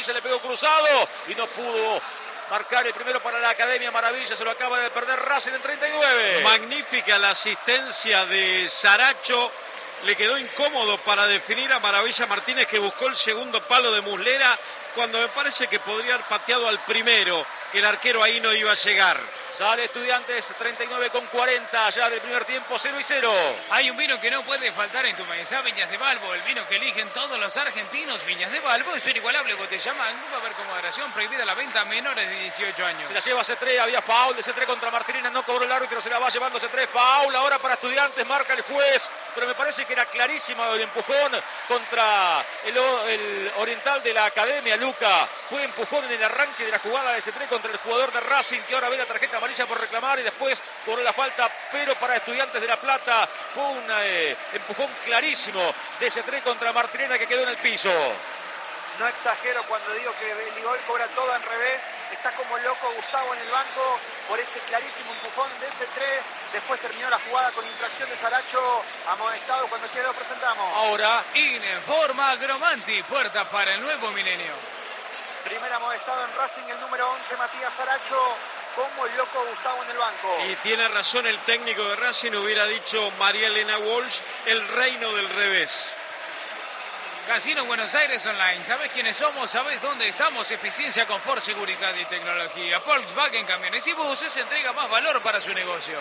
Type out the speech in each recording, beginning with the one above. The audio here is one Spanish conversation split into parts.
cabeza, le pegó cruzado y no pudo marcar el primero para la Academia. Maravilla, se lo acaba de perder Racing en 39. Magnífica la asistencia de Saracho. Le quedó incómodo para definir a Maravilla Martínez, que buscó el segundo palo de Muslera, cuando me parece que podría haber pateado al primero, que el arquero ahí no iba a llegar. Sale Estudiantes, 39,40 ya del primer tiempo, 0-0. Hay un vino que no puede faltar en tu mesa, Viñas de Balbo, el vino que eligen todos los argentinos. Viñas de Balbo es un inigualable botella Mango, va a haber como moderación, prohibida la venta a menores de 18 años. Se la lleva C3, había foul de C3 contra Martínez, no cobró el árbitro, se la va llevando C3, foul ahora para Estudiantes, marca el juez, pero me parece que era clarísimo el empujón contra el oriental de la Academia, Luca. Fue empujón en el arranque de la jugada de C3 contra el jugador de Racing, que ahora ve la tarjeta amarilla por reclamar y después cobró la falta, pero para Estudiantes de La Plata fue un empujón clarísimo de C3 contra Martinena, que quedó en el piso. No exagero cuando digo que Beligol cobra todo al revés. Está como loco Gustavo en el banco por ese clarísimo empujón de C3. Después terminó la jugada con infracción de Saracho. Amonestado, cuando quiera lo presentamos. Ahora Informa Agromanti, puertas para el nuevo milenio. Primer amonestado en Racing, el número 11, Matías Saracho. Como loco Gustavo en el banco. Y tiene razón el técnico de Racing, hubiera dicho María Elena Walsh, el reino del revés. Casino Buenos Aires Online. ¿Sabés quiénes somos? ¿Sabés dónde estamos? Eficiencia, confort, seguridad y tecnología. Volkswagen Camiones y Buses entrega más valor para su negocio.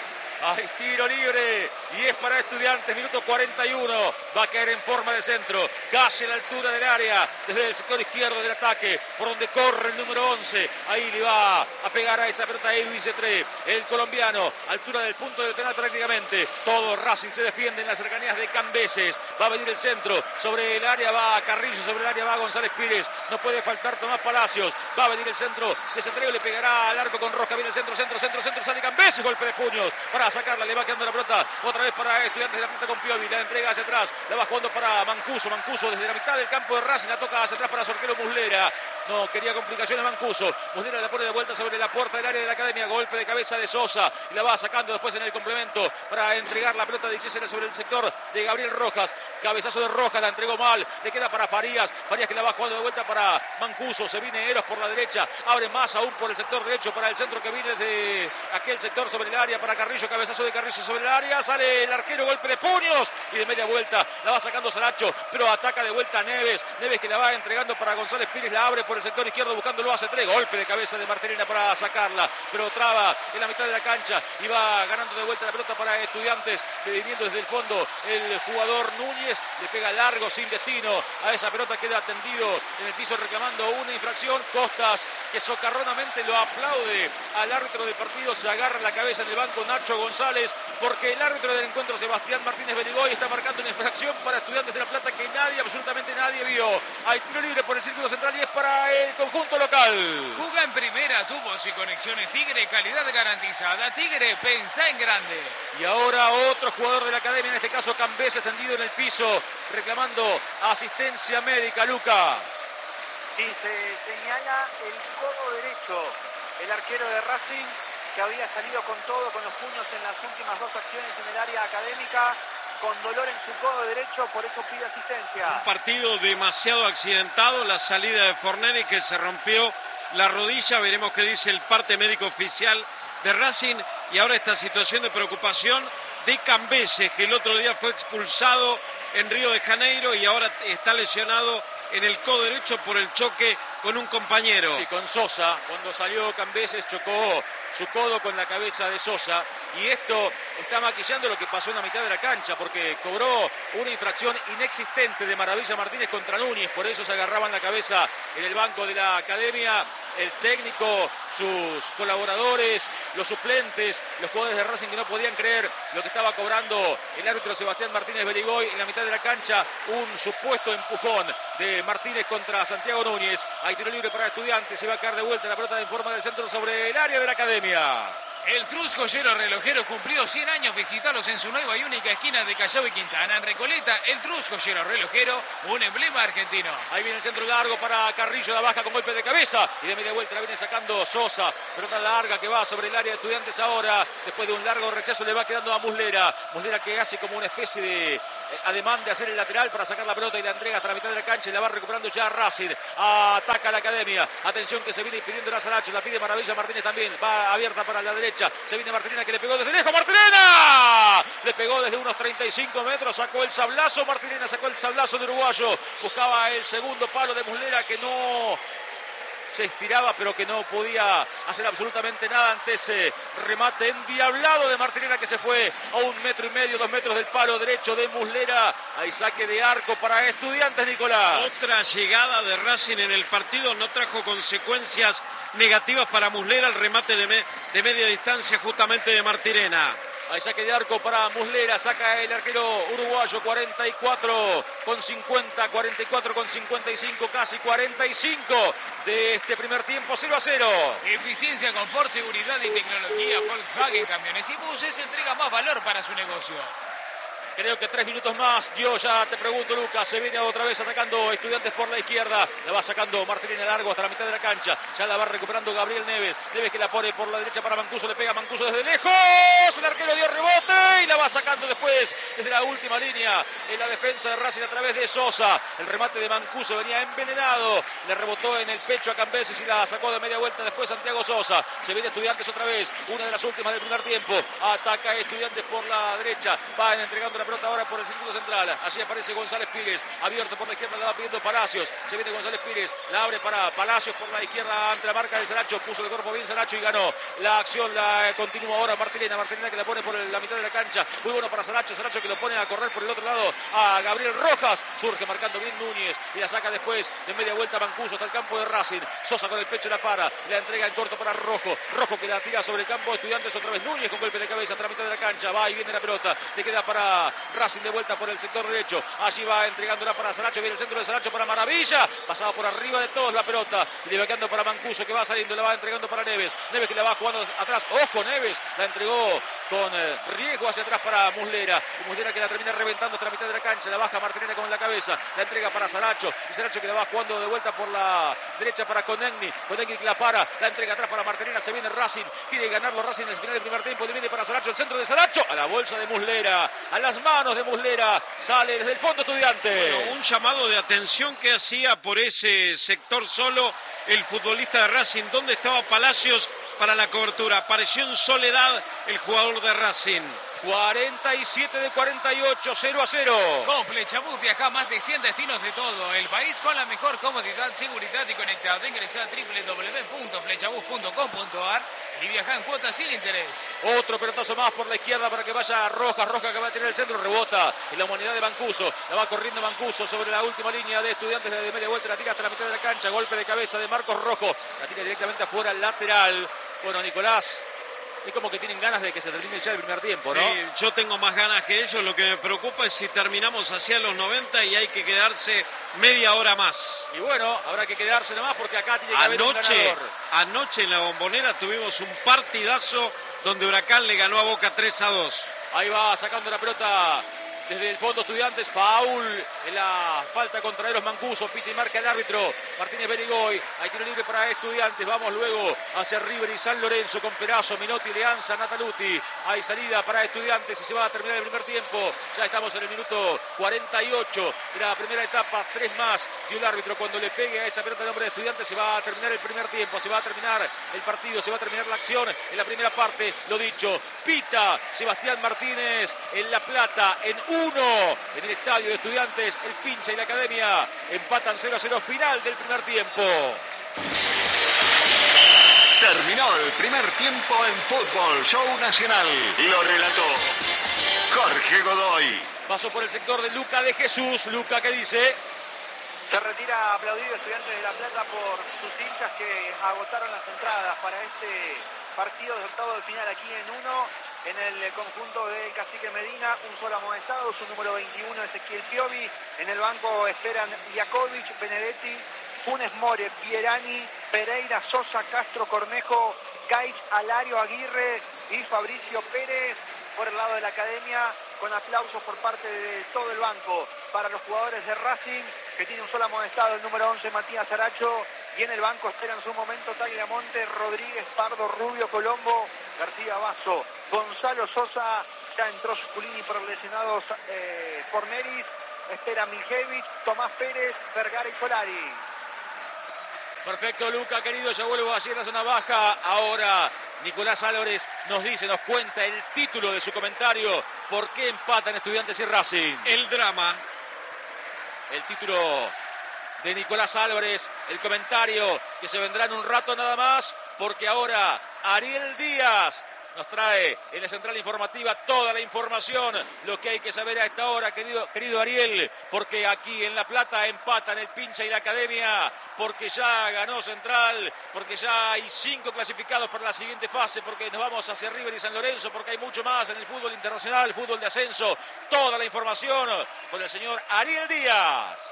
Hay tiro libre y es para Estudiantes, minuto 41, va a caer en forma de centro, casi a la altura del área, desde el sector izquierdo del ataque, por donde corre el número 11, ahí le va a pegar a esa pelota Edwin C3, el colombiano, altura del punto del penal prácticamente, todo Racing se defiende en las cercanías de Cambeses, va a venir el centro, sobre el área va Carrillo, sobre el área va González Pires, no puede faltar Tomás Palacios, va a venir el centro de C3, le pegará al arco con Roja, viene el centro, sale Cambeses, golpe de puños, para sacarla, le va quedando la pelota otra vez para Estudiantes de La Plata con Piovi, la entrega hacia atrás, la va jugando para Mancuso desde la mitad del campo de Racing, la toca hacia atrás para su arquero Muslera, no quería complicaciones Mancuso, Muslera la pone de vuelta sobre la puerta del área de la Academia, golpe de cabeza de Sosa, y la va sacando después en el complemento para entregar la pelota de Chesera sobre el sector de Gabriel Rojas, cabezazo de Rojas, la entregó mal, le queda para Farías que la va jugando de vuelta para Mancuso, se viene Eros por la derecha, abre más aún por el sector derecho para el centro que viene de aquel sector sobre el área para Carrillo, cabezazo de Carrillo sobre el área, sale el arquero, golpe de puños y de media vuelta la va sacando Saracho, pero ataca de vuelta a Neves que la va entregando para González Pires, la abre por el sector izquierdo buscándolo a C3, golpe de cabeza de Martinena para sacarla, pero traba en la mitad de la cancha y va ganando de vuelta la pelota para Estudiantes, viniendo desde el fondo el jugador Núñez, le pega largo sin destino a esa pelota, queda tendido en el piso reclamando una infracción. Costas, que socarronamente lo aplaude al árbitro del partido, se agarra la cabeza en el banco Nacho González, porque el árbitro del encuentro, Sebastián Martínez Beligoy, está marcando una infracción para Estudiantes de La Plata que absolutamente nadie vio. Hay tiro libre por el círculo central y es para el conjunto local. Juga en primera, tubos y conexiones Tigre, calidad garantizada. Tigre, pensá en grande. Y ahora otro jugador de la Academia, en este caso Cambeses, tendido en el piso, reclamando asistencia médica, Luca. Y se señala el codo derecho, el arquero de Racing, que había salido con todo, con los puños en las últimas dos acciones en el área académica, con dolor en su codo derecho, por eso pide asistencia. Un partido demasiado accidentado, la salida de Forneri, que se rompió la rodilla, veremos qué dice el parte médico oficial de Racing, y ahora esta situación de preocupación de Cambeses, que el otro día fue expulsado en Río de Janeiro y ahora está lesionado en el codo derecho por el choque con un compañero. Sí, con Sosa, cuando salió Cambeses chocó su codo con la cabeza de Sosa, y esto está maquillando lo que pasó en la mitad de la cancha, porque cobró una infracción inexistente de Maravilla Martínez contra Núñez, por eso se agarraban la cabeza en el banco de la Academia, el técnico, sus colaboradores, los suplentes, los jugadores de Racing que no podían creer lo que estaba cobrando el árbitro Sebastián Martínez Beligoy en la mitad de la cancha, un supuesto empujón de Martínez contra Santiago Núñez. Hay tiro libre para Estudiantes, se va a caer de vuelta la pelota en forma del centro sobre el área de la Academia. El Trus Joyero Relojero cumplió 100 años. Visitalos en su nueva y única esquina de Callao y Quintana. En Recoleta, el Trus Joyero Relojero, un emblema argentino. Ahí viene el centro largo para Carrillo, la baja con golpe de cabeza. Y de media vuelta la viene sacando Sosa. Pelota larga que va sobre el área de Estudiantes ahora. Después de un largo rechazo le va quedando a Muslera. Muslera que hace como una especie de ademán de hacer el lateral para sacar la pelota y la entrega hasta la mitad de la cancha y la va recuperando ya Racing. Ataca a la Academia. Atención que se viene pidiendo a Saracho. La pide Maravilla Martínez también. Va abierta para la derecha. Se viene Martinena que le pegó desde lejos. ¡Martinena! Le pegó desde unos 35 metros. Sacó el sablazo. Martinena sacó el sablazo de uruguayo. Buscaba el segundo palo de Muslera que no se estiraba, pero que no podía hacer absolutamente nada ante ese remate endiablado de Martinena que se fue a 1,5 metros, 2 metros del palo derecho de Muslera. Hay saque de arco para Estudiantes, Nicolás. Otra llegada de Racing en el partido no trajo consecuencias negativas para Muslera. El remate de media distancia justamente de Martinena. Hay saque de arco para Muslera, saca el arquero uruguayo, 44 con 50, 44 con 55, casi 45 de este primer tiempo, 0-0. Eficiencia, confort, seguridad y tecnología. Volkswagen Camiones y Buses entrega más valor para su negocio. Creo que 3 minutos más. Yo ya te pregunto, Lucas. Se viene otra vez atacando Estudiantes por la izquierda. La va sacando Martínez largo hasta la mitad de la cancha. Ya la va recuperando Gabriel Neves. Neves que la pone por la derecha para Mancuso. Le pega Mancuso desde lejos. El arquero dio rebote y la va sacando después desde la última línea. En la defensa de Racing a través de Sosa. El remate de Mancuso venía envenenado. Le rebotó en el pecho a Cambeses y la sacó de media vuelta después Santiago Sosa. Se viene Estudiantes otra vez. Una de las últimas del primer tiempo. Ataca Estudiantes por la derecha. Van entregando la pelota ahora por el círculo central. Allí aparece González Pires, abierto por la izquierda, la va pidiendo Palacios. Se viene González Pires, la abre para Palacios por la izquierda ante la marca de Saracho. Puso de cuerpo bien Saracho y ganó. La acción la continúa ahora Martinena que la pone por la mitad de la cancha. Muy bueno para Saracho que lo pone a correr por el otro lado a Gabriel Rojas. Surge marcando bien Núñez y la saca después de media vuelta Mancuso hasta el campo de Racing. Sosa con el pecho la para, la entrega en corto para Rojo que la tira sobre el campo de Estudiantes otra vez. Núñez con golpe de cabeza hasta la mitad de la cancha. Va y viene la pelota. Le queda para Racing de vuelta por el sector derecho. Allí va entregándola para Saracho. Viene el centro de Saracho para Maravilla. Pasaba por arriba de todos la pelota. Y le va quedando para Mancuso que va saliendo. La va entregando para Neves. Neves que la va jugando atrás. Ojo Neves. La entregó con riesgo hacia atrás para Muslera. Y Muslera que la termina reventando hasta la mitad de la cancha. La baja Martinena con la cabeza. La entrega para Saracho. Y Saracho que la va jugando de vuelta por la derecha para Conegni. Conegni que la para. La entrega atrás para Martinena. Se viene Racing. Quiere ganarlo Racing en el final del primer tiempo. Divide para Saracho. El centro de Saracho. A la bolsa de Muslera. A las manos de Muslera. Sale desde el fondo Estudiantes. Bueno, un llamado de atención que hacía por ese sector solo el futbolista de Racing. ¿Dónde estaba Palacios para la cobertura? Apareció en soledad el jugador de Racing. 47 de 48, 0-0. Con Flechabús viaja a más de 100 destinos de todo el país con la mejor comodidad, seguridad y conectado. Ingresa a www.flechabús.com.ar y viaja en cuotas sin interés. Otro pelotazo más por la izquierda para que vaya Rojas que va a tener el centro, rebota en la humanidad de Mancuso. La va corriendo Mancuso sobre la última línea de Estudiantes de media vuelta, la tira hasta la mitad de la cancha. Golpe de cabeza de Marcos Rojo. La tira directamente afuera, lateral. Bueno, Nicolás, es como que tienen ganas de que se termine ya el primer tiempo, ¿no? Sí, yo tengo más ganas que ellos. Lo que me preocupa es si terminamos hacia los 90 y hay que quedarse media hora más. Y bueno, habrá que quedarse nomás porque acá tiene que haber un ganador. Anoche en la Bombonera tuvimos un partidazo donde Huracán le ganó a Boca 3-2. Ahí va sacando la pelota desde el fondo Estudiantes, faul en la falta contra Eros Mancuso, pita y marca el árbitro Martínez Berigoy. Hay tiro libre para Estudiantes. Vamos luego hacia River y San Lorenzo con Perazo, Minotti, Leanza, Nataluti. Hay salida para Estudiantes y se va a terminar el primer tiempo. Ya estamos en el minuto 48 de la primera etapa. 3 más dio el árbitro. Cuando le pegue a esa pelota de nombre de Estudiantes se va a terminar el primer tiempo, se va a terminar el partido, se va a terminar la acción en la primera parte. Lo dicho, pita Sebastián Martínez en La Plata en 1 en el estadio de Estudiantes. El Pincha y la Academia empatan 0-0, final del primer tiempo. Terminó el primer tiempo en Fútbol Show Nacional. Lo relató Jorge Godoy. Pasó por el sector de Luca de Jesús. Luca, ¿qué dice? Se retira aplaudido Estudiantes de La Plata por sus hinchas que agotaron las entradas para este partido de octavo de final aquí en 1. En el conjunto del Cacique Medina, un solo amonestado, su número 21, Ezequiel Piovi. En el banco esperan Jakovic, Benedetti, Funes More, Pierani, Pereira, Sosa, Castro, Cornejo, Gaich, Alario, Aguirre, y Fabricio Pérez por el lado de la academia, con aplausos por parte de todo el banco para los jugadores de Racing, que tiene un solo amonestado, el número 11, Matías Aracho, y en el banco esperan su momento Tagliamonte, Rodríguez, Pardo, Rubio, Colombo, García Basso, Gonzalo Sosa, ya entró Sculini por lesionados Forneris, espera Miljevich, Tomás Pérez, Vergara y Solari. Perfecto, Luca, querido, ya vuelvo allí en la zona baja. Ahora Nicolás Álvarez nos cuenta el título de su comentario. ¿Por qué empatan Estudiantes y Racing? El drama. El título de Nicolás Álvarez, el comentario que se vendrá en un rato nada más, porque ahora Ariel Díaz nos trae en la central informativa toda la información, lo que hay que saber a esta hora, querido Ariel, porque aquí en La Plata empatan el Pincha y la Academia, porque ya ganó Central, porque ya hay 5 clasificados para la siguiente fase, porque nos vamos hacia River y San Lorenzo, porque hay mucho más en el fútbol internacional, el fútbol de ascenso, toda la información con el señor Ariel Díaz.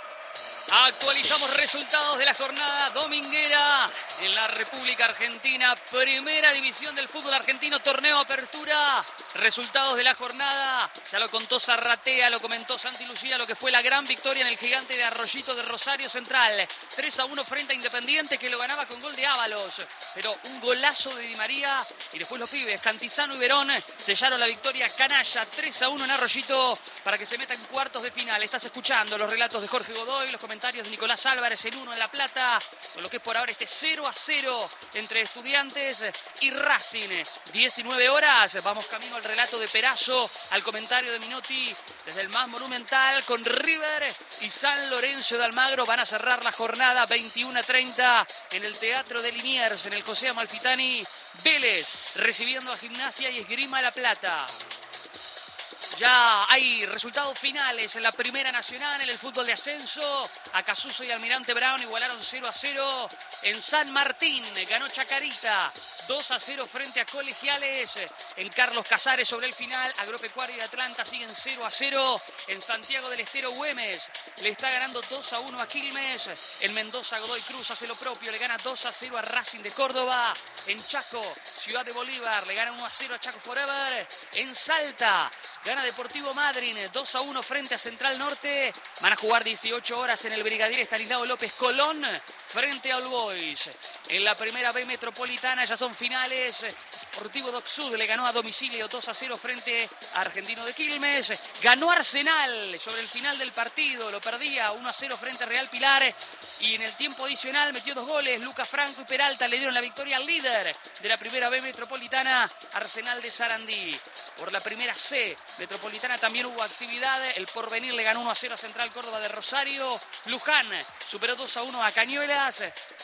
Actualizamos resultados de la jornada dominguera en la República Argentina, primera división del fútbol argentino, torneo apertura. Resultados de la jornada, ya lo contó Zarratea, lo comentó Santi Lucía, lo que fue la gran victoria en el Gigante de Arroyito de Rosario Central. 3-1 frente a Independiente, que lo ganaba con gol de Ábalos, pero un golazo de Di María y después los pibes, Cantizano y Verón, sellaron la victoria canalla. 3-1 en Arroyito para que se meta en cuartos de final. Estás escuchando los relatos de Jorge Godoy, los comentarios de Nicolás Álvarez, el 1 en La Plata, con lo que es por ahora este 0-0 entre Estudiantes y Racing. 19 horas, vamos camino al relato de Perazo, al comentario de Minotti desde el más monumental, con River y San Lorenzo de Almagro. Van a cerrar la jornada 21:30 en el Teatro de Liniers, en el José Amalfitani. Vélez recibiendo a Gimnasia y Esgrima La Plata. Ya hay resultados finales en la Primera Nacional, en el fútbol de ascenso. Acasuso y Almirante Brown igualaron 0-0 en San Martín. Ganó Chacarita 2-0 frente a Colegiales. En Carlos Casares sobre el final, Agropecuario y Atlanta siguen 0-0. En Santiago del Estero, Güemes le está ganando 2-1 a Quilmes. En Mendoza, Godoy Cruz hace lo propio, le gana 2-0 a Racing de Córdoba. En Chaco, Ciudad de Bolívar, le gana 1-0 a Chaco Forever. En Salta, gana Deportivo Madryn 2-1 frente a Central Norte. Van a jugar 18 horas en el Brigadier Estanislao López Colón frente a All Boys. En la primera B metropolitana ya son finales. Sportivo Doc Sud le ganó a domicilio 2-0 frente a Argentino de Quilmes. Ganó Arsenal sobre el final del partido, lo perdía 1-0 frente a Real Pilar. Y en el tiempo adicional metió 2 goles. Lucas Franco y Peralta le dieron la victoria al líder de la primera B metropolitana, Arsenal de Sarandí. Por la primera C metropolitana también hubo actividad. El Porvenir le ganó 1-0 a Central Córdoba de Rosario. Luján superó 2-1 a Cañuelas.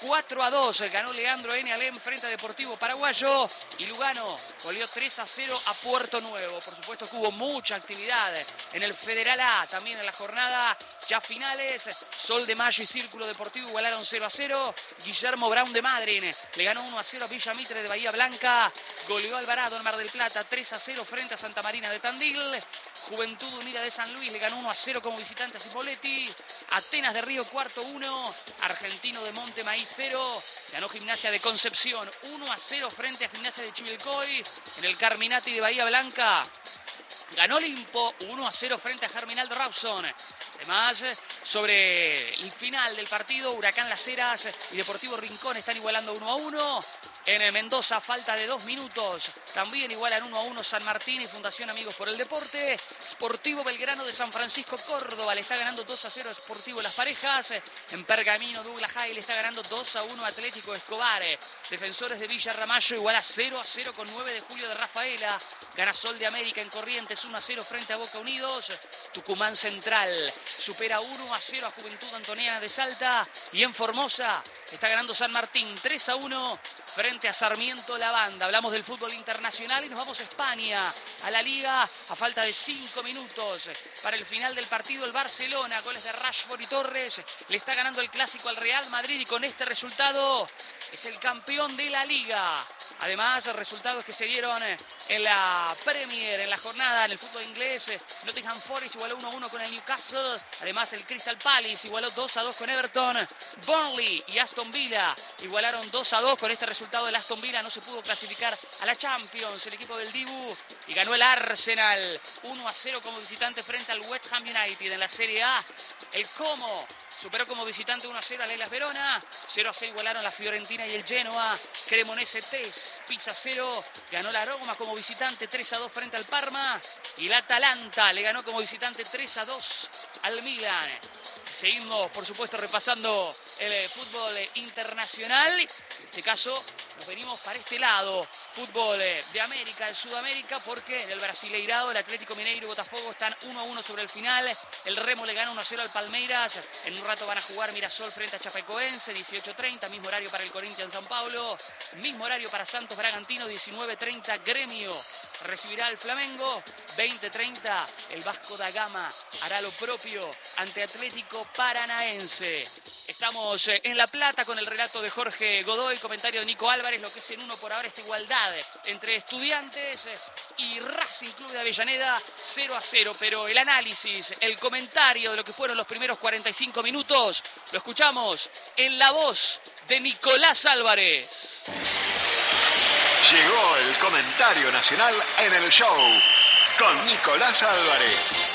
4-2 ganó Leandro N. Alem frente a Deportivo Paraguayo. Y Lugano goleó 3-0 a Puerto Nuevo. Por supuesto que hubo mucha actividad en el Federal A también en la jornada. Ya finales, Sol de Mayo y Círculo Deportivo igualaron 0-0. Guillermo Brown de Madryn le ganó 1-0 a Villa Mitre de Bahía Blanca. Goleó Alvarado en Mar del Plata 3-0 frente a Santa Marina de Tandil. Juventud Unida de San Luis le ganó 1-0 como visitante a Cipolletti. Atenas de Río Cuarto 1. Argentino de Monte Maíz 0. Ganó Gimnasia de Concepción 1-0 frente a Gimnasia de Chivilcoy. En el Carminati de Bahía Blanca ganó Olimpo 1-0 frente a Germinal de Rawson. Además, sobre el final del partido, Huracán Las Heras y Deportivo Rincón están igualando 1-1. En Mendoza, falta de 2 minutos, también igualan 1-1 San Martín y Fundación Amigos por el Deporte. Sportivo Belgrano de San Francisco Córdoba le está ganando 2-0 Sportivo Las Parejas. En Pergamino, Douglas High le está ganando 2-1 Atlético Escobar. Defensores de Villa Ramallo iguala 0-0 con 9 de julio de Rafaela. Gana Sol de América en Corrientes 1-0 frente a Boca Unidos. Tucumán Central supera 1-0 a Juventud Antoniana de Salta. Y en Formosa está ganando San Martín 3-1 frente a Sarmiento La Banda. Hablamos del fútbol internacional y nos vamos a España, a la Liga, a falta de 5 minutos para el final del partido. El Barcelona, goles de Rashford y Torres, le está ganando el clásico al Real Madrid y con este resultado es el campeón de la Liga. Además, resultados que se dieron en la Premier, en la jornada, en el fútbol inglés. Nottingham Forest igualó 1-1 con el Newcastle. Además, el Crystal Palace igualó 2-2 con Everton. Burnley y Aston Villa igualaron 2-2. Con este resultado, el Aston Villa no se pudo clasificar a la Champions, el equipo del Dibu. Y ganó el Arsenal 1-0 como visitante frente al West Ham United en la Serie A. El Como superó como visitante 1-0 al Hellas Verona. 0-6 igualaron la Fiorentina y el Genoa. Cremonese 3, Pisa 0. Ganó la Roma como visitante 3-2 frente al Parma. Y la Atalanta le ganó como visitante 3-2 al Milan. Seguimos, por supuesto, repasando el fútbol internacional. En este caso, nos venimos para este lado. Fútbol de América, de Sudamérica, porque en el Brasileirado, el Atlético Mineiro y Botafogo están 1-1 sobre el final. El Remo le gana 1-0 al Palmeiras. En un rato van a jugar Mirasol frente a Chapecoense, 18:30. Mismo horario para el Corinthians San Pablo. Mismo horario para Santos Bragantino, 19:30. Gremio recibirá al Flamengo. 20:30. El Vasco da Gama hará lo propio ante Atlético Paranaense. Estamos en La Plata con el relato de Jorge Godoy, comentario de Nico Álvarez, lo que es en uno por ahora esta igualdad entre Estudiantes y Racing Club de Avellaneda, 0-0, pero el análisis, el comentario de lo que fueron los primeros 45 minutos, lo escuchamos en la voz de Nicolás Álvarez. Llegó el comentario nacional en el show con Nicolás Álvarez.